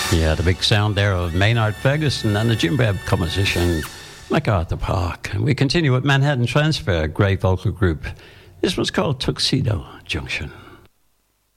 Yeah, the big sound there of Maynard Ferguson and the Jim Webb composition MacArthur Park. And we continue with Manhattan Transfer, great vocal group. This one's called Tuxedo Junction.